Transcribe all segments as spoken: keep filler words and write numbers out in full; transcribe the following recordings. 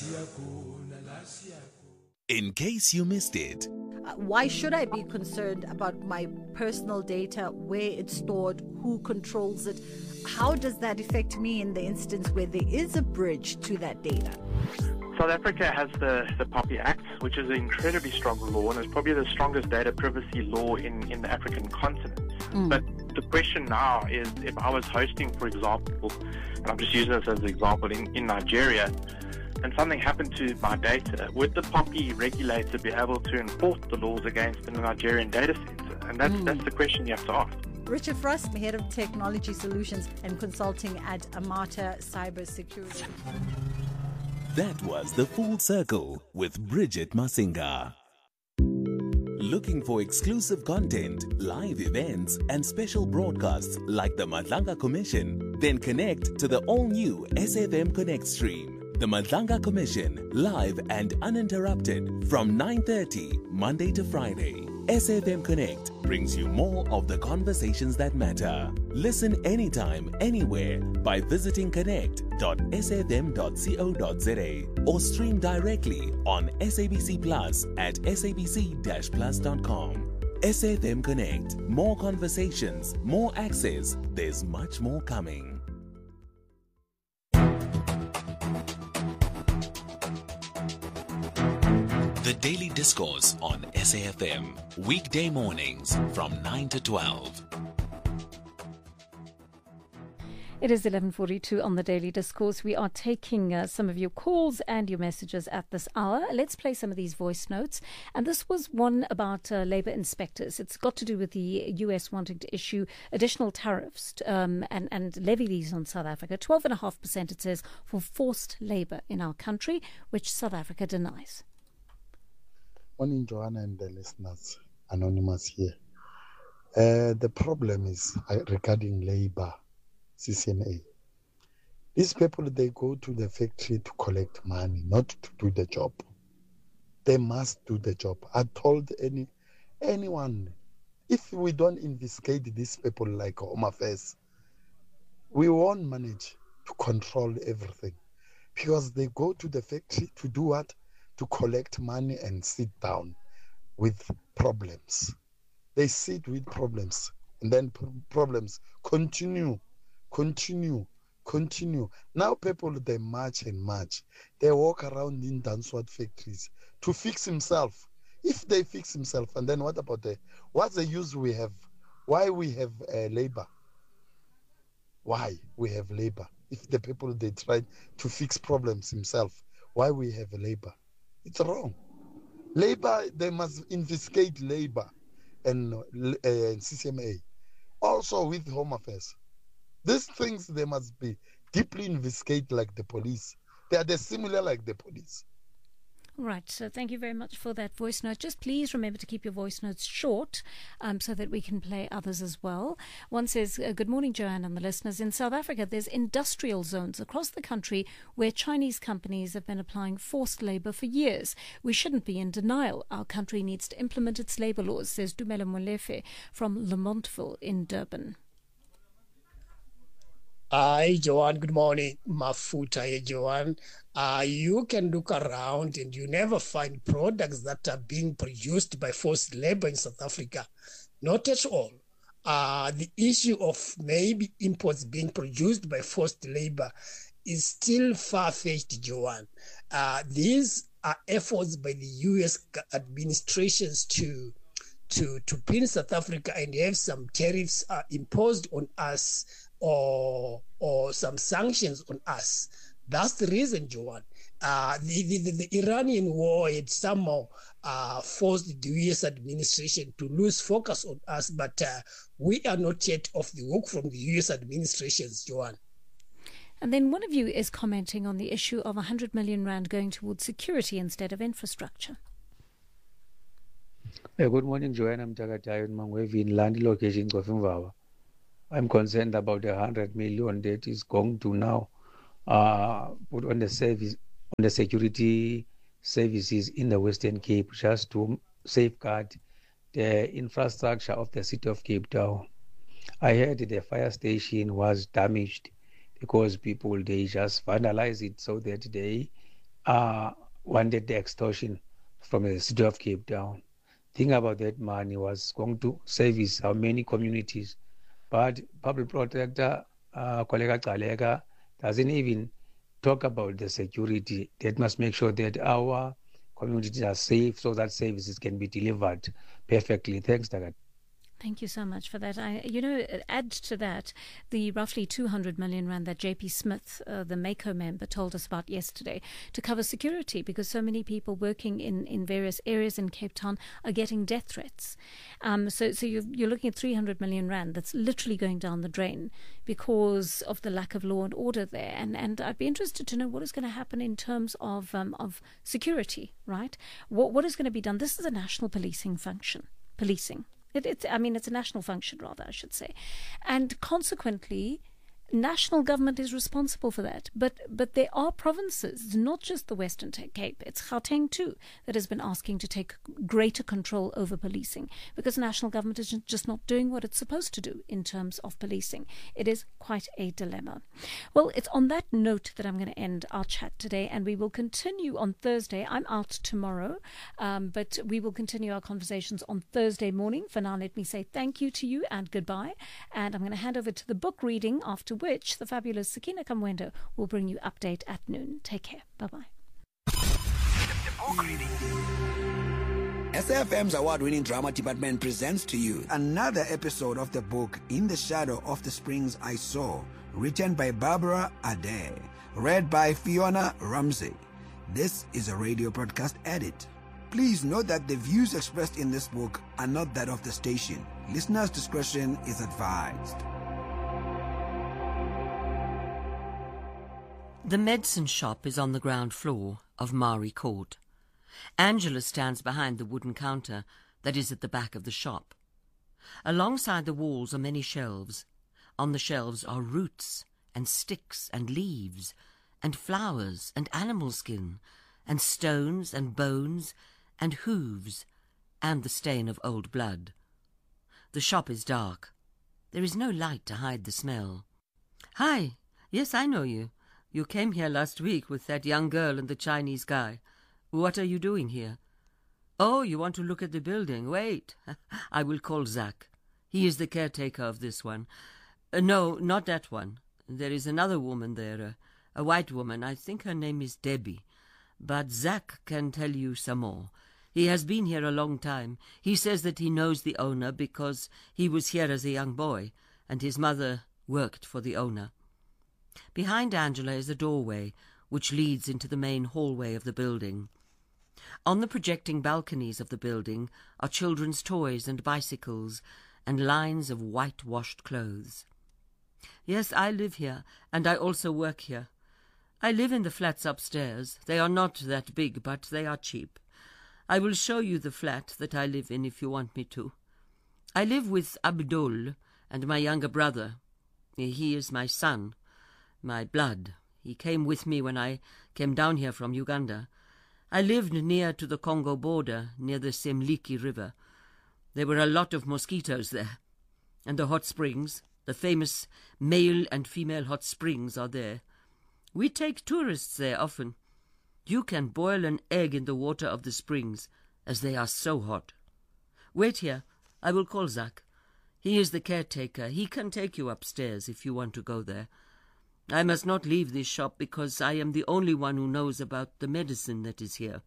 In case you missed it. Uh, why should I be concerned about my personal data, where it's stored, who controls it? How does that affect me in the instance where there is a bridge to that data? South Africa has the, the POPI Act, which is an incredibly strong law and is probably the strongest data privacy law in, in the African continent. Mm. But the question now is, if I was hosting, for example, and I'm just using this as an example, in, in Nigeria, and something happened to my data, would the POPI regulator be able to enforce the laws against the Nigerian data center? And that's, mm. that's the question you have to ask. Richard Frost, Head of Technology Solutions and Consulting at Amata Cybersecurity. That was The Full Circle with Bridget Masinga. Looking for exclusive content, live events, and special broadcasts like the Madlanga Commission? Then connect to the all-new S F M Connect stream. The Madlanga Commission, live and uninterrupted from nine thirty Monday to Friday. S F M Connect brings you more of the conversations that matter. Listen anytime, anywhere by visiting connect dot s f m dot co dot z a or stream directly on S A B C Plus at s a b c dash plus dot com. S F M Connect. More conversations, more access. There's much more coming. The Daily Discourse on S A F M, weekday mornings from nine to twelve. It is eleven forty-two on the Daily Discourse. We are taking uh, some of your calls and your messages at this hour. Let's play some of these voice notes. And this was one about uh, labour inspectors. It's got to do with the U S wanting to issue additional tariffs um, and, and levy these on South Africa. twelve point five percent, it says, for forced labour in our country, which South Africa denies. Morning, Joanna and the listeners. Anonymous here. Uh, the problem is uh, regarding labor, C C M A. These people, they go to the factory to collect money, not to do the job. They must do the job. I told any anyone, if we don't investigate these people like Home Affairs, we won't manage to control everything. Because they go to the factory to do what? To collect money and sit down with problems. They sit with problems, and then p- problems continue, continue, continue. Now people, they march and march. They walk around in Danswat factories to fix himself. If they fix himself, and then what about the, what's the use we have? Why we have uh, labor? Why we have labor? If the people, they try to fix problems himself, why we have labor? It's wrong. Labor, they must investigate labor and uh, C C M A. Also with Home Affairs. These things, they must be deeply investigated like the police. They are the similar like the police. Right, so thank you very much for that voice note. Just please remember to keep your voice notes short um, so that we can play others as well. One says, uh, good morning, Joanne and the listeners. In South Africa, there's industrial zones across the country where Chinese companies have been applying forced labour for years. We shouldn't be in denial. Our country needs to implement its labour laws, says Dumela Molefe from Lamontville in Durban. Hi, Joanne. Good morning. Mafuta here, Joanne. Uh, you can look around and you never find products that are being produced by forced labor in South Africa. Not at all. Uh, the issue of maybe imports being produced by forced labor is still far-fetched, Joanne. Uh, these are efforts by the U S administrations to to to pin South Africa and have some tariffs uh, imposed on us, or or some sanctions on us. That's the reason, Joanne. Uh, the, the, the Iranian war had somehow uh, forced the U S administration to lose focus on us, but uh, we are not yet off the hook from the U S administrations, Joanne. And then one of you is commenting on the issue of one hundred million rand going towards security instead of infrastructure. Hey, good morning, Joanne. I'm Takatayo Mangwevi in Land location Gofimvawa. I'm concerned about the one hundred million that is going to now uh, put on the service, on the security services in the Western Cape, just to safeguard the infrastructure of the city of Cape Town. I heard the fire station was damaged because people, they just vandalize it so that they uh, wanted the extortion from the city of Cape Town. Think about that money was going to service how many communities. But public protector, uh, Kollega Kalega, doesn't even talk about the security. That must make sure that our communities are safe so that services can be delivered perfectly. Thanks, Dagat. Thank you so much for that. I, you know, add to that the roughly two hundred million rand that J P Smith, uh, the MACO member, told us about yesterday to cover security, because so many people working in, in various areas in Cape Town are getting death threats. Um, so so you're, you're looking at three hundred million rand that's literally going down the drain because of the lack of law and order there. And and I'd be interested to know what is going to happen in terms of um, of security, right? What what is going to be done? This is a national policing function, policing. It, it's, I mean, it's a national function, rather, I should say. And consequently, national government is responsible for that. But but there are provinces, not just the Western Cape, it's Gauteng too, that has been asking to take greater control over policing, because national government is just not doing what it's supposed to do in terms of policing. It is quite a dilemma. Well, it's on that note that I'm going to end our chat today, and we will continue on Thursday. I'm out tomorrow, um, but we will continue our conversations on Thursday morning. For now, let me say thank you to you and goodbye. And I'm going to hand over to the book reading, after which the fabulous Sakina Kamwendo will bring you update at noon. Take care. Bye-bye. The book reading. S A F M's award-winning drama department presents to you another episode of the book In the Shadow of the Springs I Saw, written by Barbara Adair, read by Fiona Ramsey. This is a radio broadcast edit. Please note that the views expressed in this book are not that of the station. Listeners' discretion is advised. The medicine shop is on the ground floor of Mari Court. Angela stands behind the wooden counter that is at the back of the shop. Alongside the walls are many shelves. On the shelves are roots and sticks and leaves and flowers and animal skin and stones and bones and hooves and the stain of old blood. The shop is dark. There is no light to hide the smell. "Hi, yes, I know you. You came here last week with that young girl and the Chinese guy. What are you doing here?" "Oh, you want to look at the building? Wait. I will call Zach. He is the caretaker of this one. Uh, no, not that one. There is another woman there, uh, a white woman. I think her name is Debbie. But Zach can tell you some more. He has been here a long time. He says that he knows the owner because he was here as a young boy, and his mother worked for the owner." Behind Angela is a doorway which leads into the main hallway of the building. On the projecting balconies of the building are children's toys and bicycles and lines of whitewashed clothes. "Yes, I live here, and I also work here. I live in the flats upstairs. They are not that big, but they are cheap. I will show you the flat that I live in if you want me to. I live with Abdul and my younger brother. He is my son. My blood. He came with me when I came down here from Uganda. I lived near to the Congo border, near the Semliki River. There were a lot of mosquitoes there. And the hot springs, the famous male and female hot springs, are there. We take tourists there often. You can boil an egg in the water of the springs, as they are so hot. Wait here. I will call Zach. He is the caretaker. He can take you upstairs if you want to go there. I must not leave this shop because I am the only one who knows about the medicine that is here.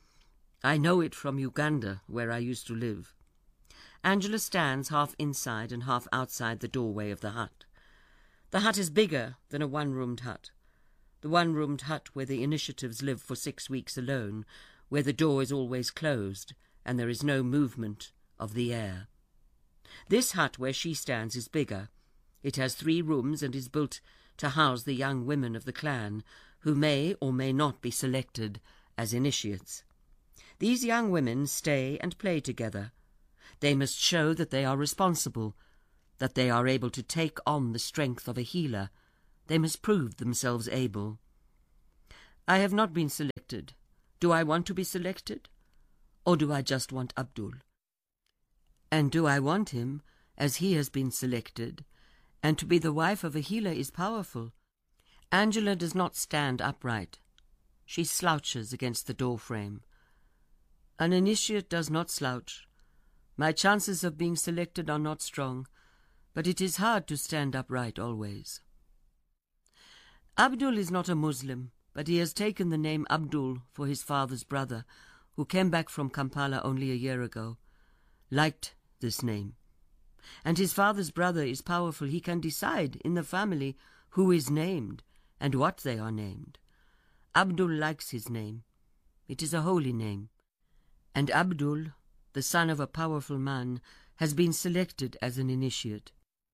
I know it from Uganda, where I used to live." Angela stands half inside and half outside the doorway of the hut. The hut is bigger than a one-roomed hut. The one-roomed hut where the initiatives live for six weeks alone, where the door is always closed and there is no movement of the air. This hut where she stands is bigger. It has three rooms and is built to house the young women of the clan, who may or may not be selected as initiates. These young women stay and play together. They must show that they are responsible, that they are able to take on the strength of a healer. They must prove themselves able. I have not been selected. Do I want to be selected? Or do I just want Abdul? And do I want him as he has been selected? And to be the wife of a healer is powerful. Angela does not stand upright. She slouches against the doorframe. An initiate does not slouch. My chances of being selected are not strong, but it is hard to stand upright always. Abdul is not a Muslim, but he has taken the name Abdul for his father's brother, who came back from Kampala only a year ago. Liked this name. And his father's brother is powerful. He can decide in the family who is named and what they are named. Abdul likes his name. It is a holy name. And Abdul, the son of a powerful man, has been selected as an initiate.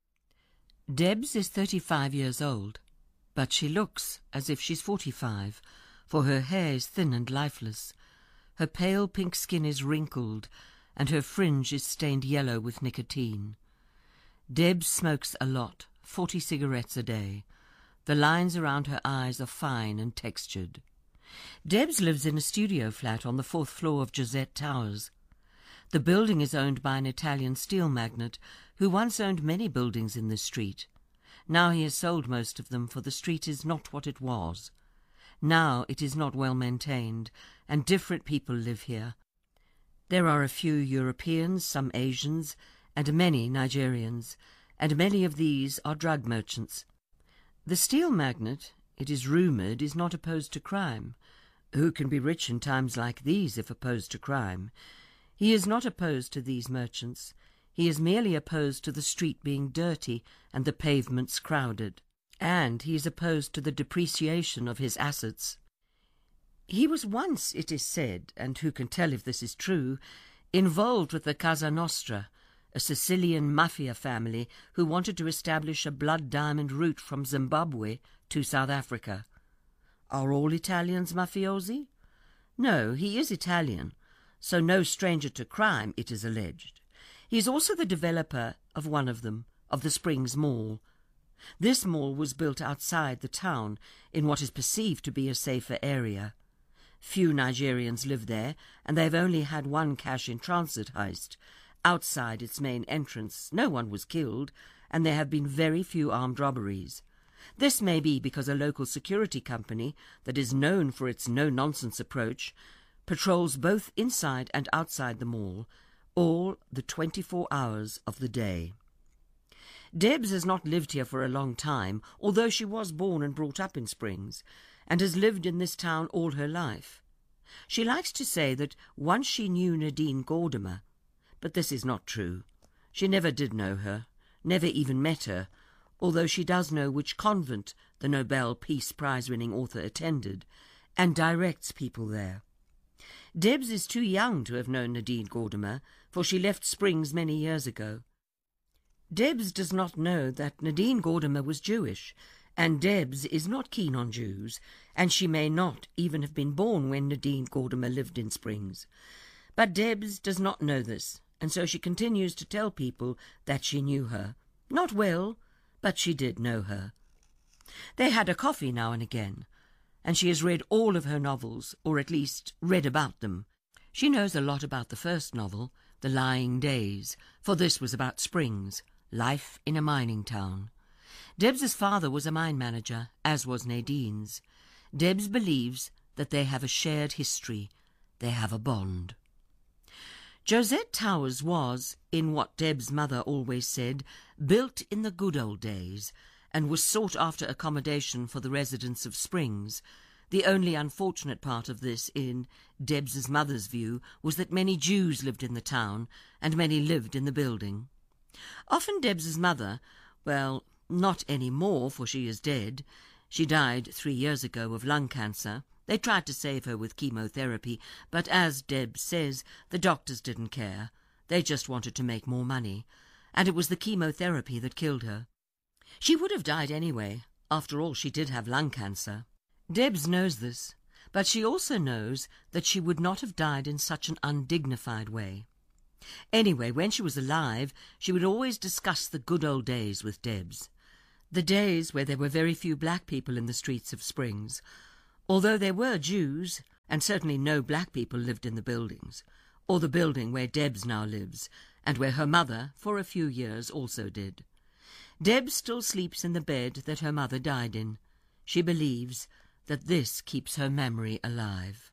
Debs is thirty-five years old, but she looks as if she's forty-five, for her hair is thin and lifeless. Her pale pink skin is wrinkled, and her fringe is stained yellow with nicotine. Debs smokes a lot, forty cigarettes a day. The lines around her eyes are fine and textured. Debs lives in a studio flat on the fourth floor of Josette Towers. The building is owned by an Italian steel magnate who once owned many buildings in this street. Now he has sold most of them, for the street is not what it was. Now it is not well maintained, and different people live here. There are a few Europeans, some Asians, and many Nigerians, and many of these are drug merchants. The steel magnate, it is rumoured, is not opposed to crime. Who can be rich in times like these if opposed to crime? He is not opposed to these merchants. He is merely opposed to the street being dirty and the pavements crowded. And he is opposed to the depreciation of his assets. He was once, it is said, and who can tell if this is true, involved with the Casa Nostra, a Sicilian mafia family who wanted to establish a blood diamond route from Zimbabwe to South Africa. Are all Italians mafiosi? No, he is Italian, so no stranger to crime, it is alleged. He is also the developer of one of them, of the Springs Mall. This mall was built outside the town, in what is perceived to be a safer area. Few Nigerians live there, and they have only had one cash-in-transit heist. Outside its main entrance, no one was killed, and there have been very few armed robberies. This may be because a local security company that is known for its no-nonsense approach patrols both inside and outside the mall, all the twenty-four hours of the day. Debs has not lived here for a long time, although she was born and brought up in Springs, and has lived in this town all her life. She likes to say that once she knew Nadine Gordimer, but this is not true. She never did know her, never even met her, although she does know which convent the Nobel Peace Prize-winning author attended, and directs people there. Debs is too young to have known Nadine Gordimer, for she left Springs many years ago. Debs does not know that Nadine Gordimer was Jewish, and Debs is not keen on Jews, and she may not even have been born when Nadine Gordimer lived in Springs. But Debs does not know this, and so she continues to tell people that she knew her. Not well, but she did know her. They had a coffee now and again, and she has read all of her novels, or at least read about them. She knows a lot about the first novel, The Lying Days, for this was about Springs, life in a mining town. Debs's father was a mine manager, as was Nadine's. Debs believes that they have a shared history. They have a bond. Josette Towers was, in what Deb's mother always said, built in the good old days, and was sought-after accommodation for the residents of Springs. The only unfortunate part of this, in Debs's mother's view, was that many Jews lived in the town, and many lived in the building. Often Debs's mother, well, not any more, for she is dead. She died three years ago of lung cancer. They tried to save her with chemotherapy, but as Debs says, the doctors didn't care. They just wanted to make more money, and it was the chemotherapy that killed her. She would have died anyway. After all, she did have lung cancer. Debs knows this, but she also knows that she would not have died in such an undignified way. Anyway, when she was alive, she would always discuss the good old days with Debs. The days where there were very few black people in the streets of Springs. Although there were Jews, and certainly no black people lived in the buildings, or the building where Debs now lives, and where her mother, for a few years, also did. Debs still sleeps in the bed that her mother died in. She believes that this keeps her memory alive.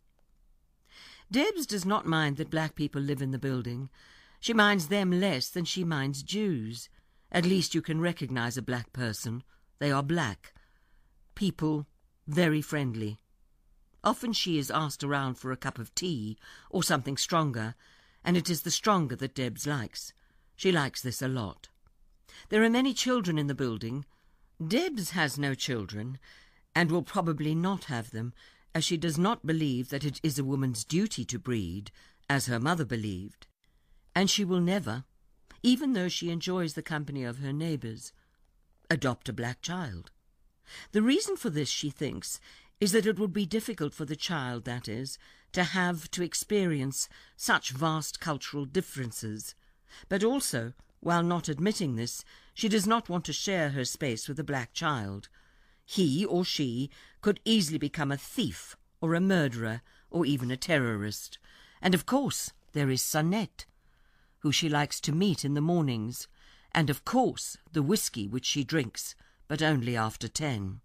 Debs does not mind that black people live in the building. She minds them less than she minds Jews. At least you can recognize a black person. They are black. People very friendly. Often she is asked around for a cup of tea or something stronger, and it is the stronger that Debs likes. She likes this a lot. There are many children in the building. Debs has no children, and will probably not have them, as she does not believe that it is a woman's duty to breed, as her mother believed. And she will never, even though she enjoys the company of her neighbours, adopt a black child. The reason for this, she thinks, is that it would be difficult for the child, that is, to have to experience such vast cultural differences. But also, while not admitting this, she does not want to share her space with a black child. He or she could easily become a thief or a murderer or even a terrorist. And of course there is Sanette, who she likes to meet in the mornings, and of course the whiskey which she drinks, but only after ten.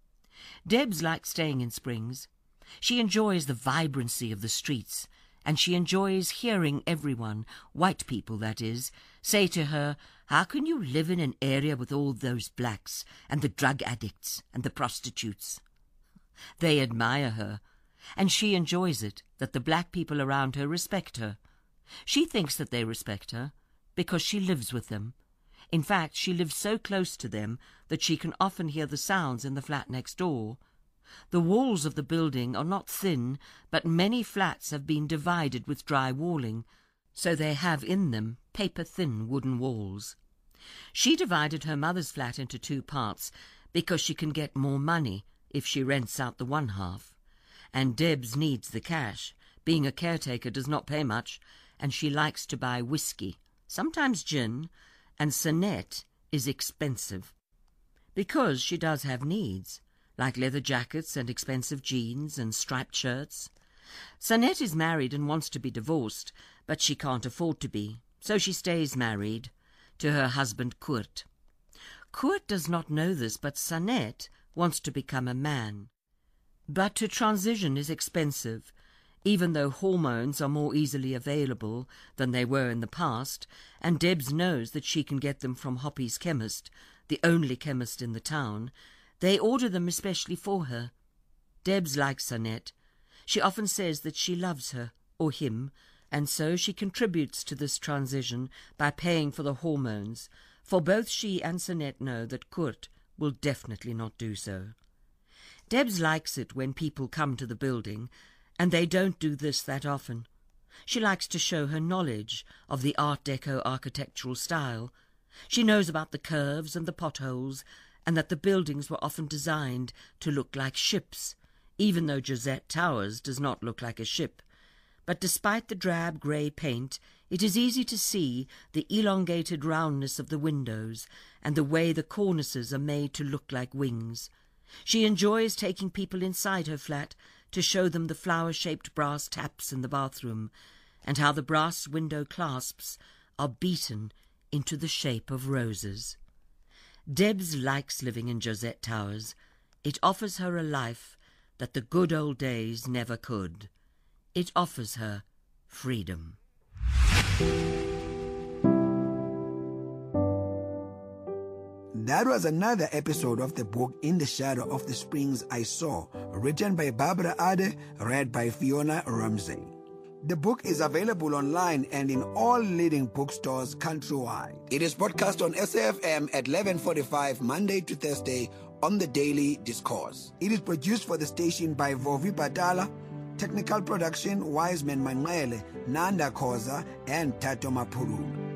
Debs likes staying in Springs. She enjoys the vibrancy of the streets, and she enjoys hearing everyone, white people that is, say to her, "How can you live in an area with all those blacks, and the drug addicts, and the prostitutes?" They admire her, and she enjoys it, that the black people around her respect her. She thinks that they respect her, because she lives with them. In fact, she lives so close to them that she can often hear the sounds in the flat next door. The walls of the building are not thin, but many flats have been divided with dry walling, so they have in them paper-thin wooden walls. She divided her mother's flat into two parts because she can get more money if she rents out the one half. And Debs needs the cash. Being a caretaker does not pay much, and she likes to buy whiskey, sometimes gin, and Sanette is expensive. Because she does have needs, like leather jackets and expensive jeans and striped shirts. Sanette is married and wants to be divorced, but she can't afford to be, so she stays married to her husband Kurt. Kurt does not know this, but Sanette wants to become a man. But to transition is expensive, even though hormones are more easily available than they were in the past, and Debs knows that she can get them from Hoppy's chemist, the only chemist in the town. They order them especially for her. Debs likes Sanette. She often says that she loves her, or him, and so she contributes to this transition by paying for the hormones, for both she and Sanette know that Kurt will definitely not do so. Debs likes it when people come to the building, and they don't do this that often. She likes to show her knowledge of the Art Deco architectural style. She knows about the curves and the potholes, and that the buildings were often designed to look like ships, even though Josette Towers does not look like a ship. But despite the drab grey paint, it is easy to see the elongated roundness of the windows and the way the cornices are made to look like wings. She enjoys taking people inside her flat to show them the flower-shaped brass taps in the bathroom, and how the brass window clasps are beaten into the shape of roses. Debs likes living in Josette Towers. It offers her a life that the good old days never could. It offers her freedom. That was another episode of the book In the Shadow of the Springs I Saw, written by Barbara Ade, read by Fiona Ramsey. The book is available online and in all leading bookstores countrywide. It is broadcast on S A F M at eleven forty-five Monday to Thursday on the Daily Discourse. It is produced for the station by Vovi Badala, technical production Wiseman Manwele, Nanda Koza, and Tato Mapuru.